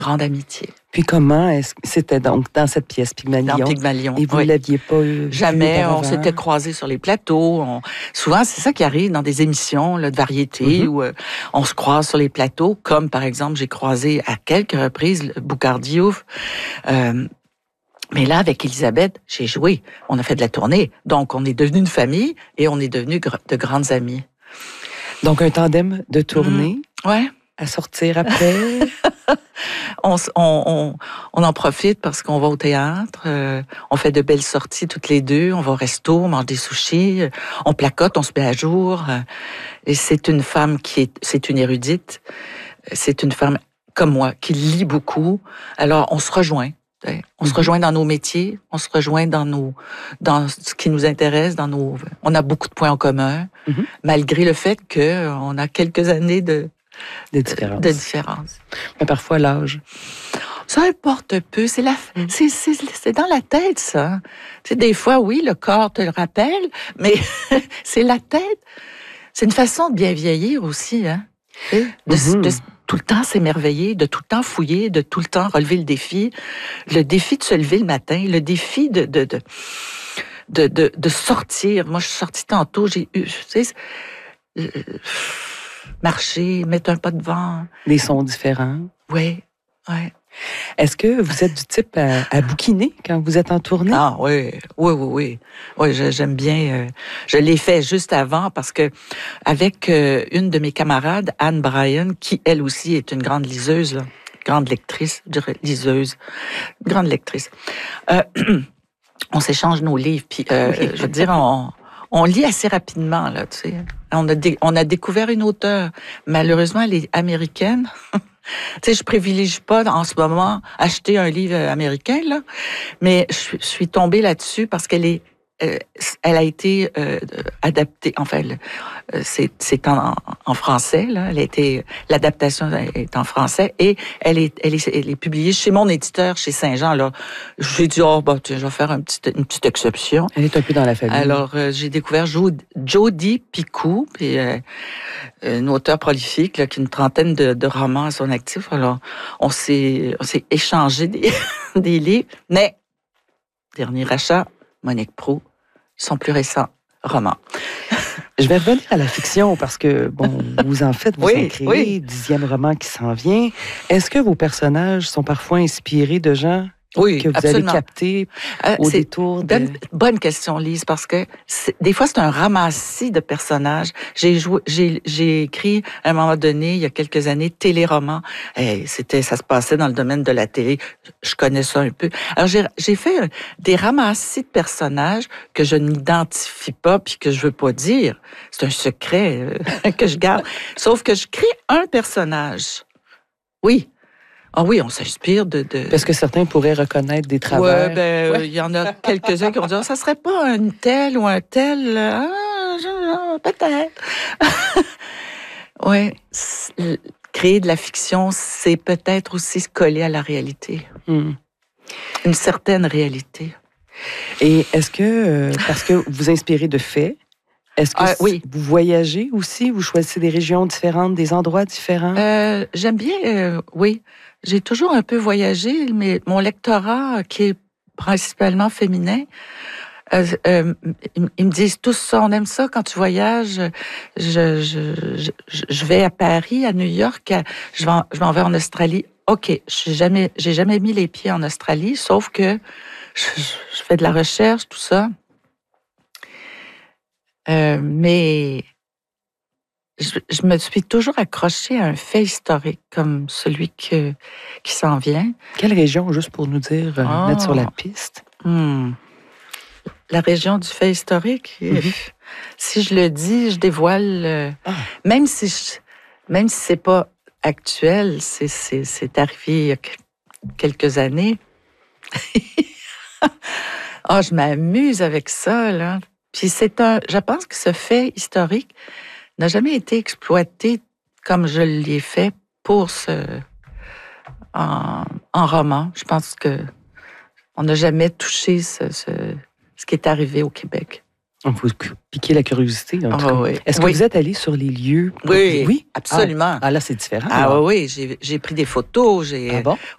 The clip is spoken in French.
grande amitié. Puis comment est-ce que c'était donc dans cette pièce Pygmalion? Dans Pygmalion. Et vous ne l'aviez pas eu? Jamais. On s'était croisés sur les plateaux. Souvent, c'est ça qui arrive dans des émissions là, de variété où on se croise sur les plateaux, comme par exemple, j'ai croisé à quelques reprises Boukhar Diouf. Mais là, avec Elisabeth, j'ai joué. On a fait de la tournée. Donc, on est devenu une famille et on est devenus de grandes amies. Donc, un tandem de tournée. Ouais. À sortir après. On en profite parce qu'on va au théâtre. On fait de belles sorties toutes les deux. On va au resto, on mange des sushis. On placote, on se met à jour. Et c'est une femme c'est une érudite. C'est une femme comme moi qui lit beaucoup. Alors, on se rejoint. On se rejoint dans nos métiers, on se rejoint dans ce qui nous intéresse, on a beaucoup de points en commun, malgré le fait qu'on a quelques années de différence. Mais parfois l'âge. Ça importe peu, c'est dans la tête, ça. Tu sais, des fois, oui, le corps te le rappelle, mais c'est la tête. C'est une façon de bien vieillir aussi, hein. De tout le temps s'émerveiller, de tout le temps fouiller, de tout le temps relever le défi de se lever le matin, le défi de sortir. Moi, je suis sortie tantôt, j'ai eu, tu sais, marcher, mettre un pas de vent. Des sons différents. Oui. Est-ce que vous êtes du type à bouquiner quand vous êtes en tournée? Ah oui. Oui, j'aime bien. Je l'ai fait juste avant parce que avec une de mes camarades, Anne Bryan, qui elle aussi est une grande liseuse, là, grande lectrice, je dirais liseuse, grande lectrice. On s'échange nos livres, puis je veux dire, on lit assez rapidement là, tu sais. On a découvert une auteure. Malheureusement, elle est américaine. Tu sais, je privilégie pas en ce moment acheter un livre américain là, mais je suis tombée là-dessus parce qu'elle a été adaptée. Enfin, c'est en français là. L'adaptation est en français et elle est publiée chez mon éditeur chez Saint-Jean là. J'ai dit tiens, je vais faire une petite exception. Elle est un peu dans la famille. Alors j'ai découvert Jodi Picoult, puis une auteure prolifique là, qui a une trentaine de romans à son actif. Alors on s'est échangé des livres, mais dernier achat, Monique Proulx. Son plus récent roman. Je vais revenir à la fiction parce que, vous en faites, vous en créez, 10e roman qui s'en vient. Est-ce que vos personnages sont parfois inspirés de gens que vous absolument. avez captés au détour de... Bonne question, Lise, parce que des fois, c'est un ramassis de personnages. J'ai écrit, à un moment donné, il y a quelques années, téléroman. Ça se passait dans le domaine de la télé. Je connais ça un peu. Alors, j'ai fait des ramassis de personnages que je n'identifie pas puis que je veux pas dire. C'est un secret que je garde. Sauf que je crée un personnage. Oui. Ah oui, on s'inspire de... Parce que certains pourraient reconnaître des travers. Oui, il y en a quelques-uns qui vont dire, ça serait pas un tel ou un tel? Peut-être. Oui, créer de la fiction, c'est peut-être aussi se coller à la réalité. Une certaine réalité. Et est-ce que, parce que vous inspirez de faits, est-ce que vous voyagez aussi? Vous choisissez des régions différentes, des endroits différents? J'aime bien, oui. J'ai toujours un peu voyagé, mais mon lectorat, qui est principalement féminin, ils me disent tous ça, on aime ça quand tu voyages. Je vais à Paris, à New York, je m'en vais en Australie. OK, j'ai jamais mis les pieds en Australie, sauf que je fais de la recherche, tout ça. Mais je me suis toujours accrochée à un fait historique comme celui qui s'en vient. Quelle région, juste pour nous dire, mettre sur la piste? La région du fait historique. Si je le dis, je dévoile. Même si c'est pas actuel, c'est arrivé il y a quelques années. Je m'amuse avec ça, là. Puis je pense que ce fait historique n'a jamais été exploité comme je l'ai fait en roman. Je pense que on n'a jamais touché ce qui est arrivé au Québec. On vous piquer la curiosité, en tout cas. Oui. Est-ce que vous êtes allé sur les lieux? Oui, absolument. Là, c'est différent. Oui, j'ai pris des photos. Bon?